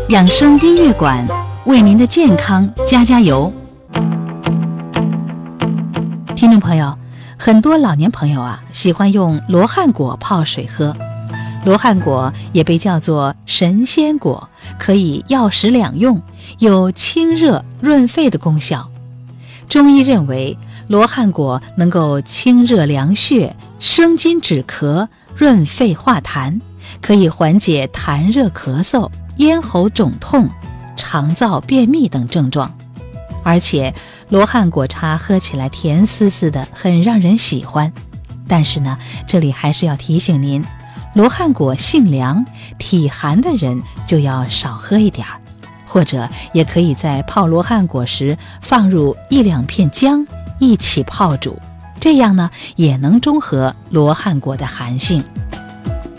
养生音乐馆为您的健康加油。听众朋友，很多老年朋友喜欢用罗汉果泡水喝。罗汉果也被叫做神仙果，可以药食两用，有清热润肺的功效。中医认为罗汉果能够清热凉血、生津止咳、润肺化痰，可以缓解痰热咳嗽、咽喉肿痛、肠燥便秘等症状。而且罗汉果茶喝起来甜丝丝的，很让人喜欢。但是呢，这里还是要提醒您，罗汉果性凉，体寒的人就要少喝一点儿，或者也可以在泡罗汉果时放入1-2片姜一起泡煮，这样呢也能中和罗汉果的寒性。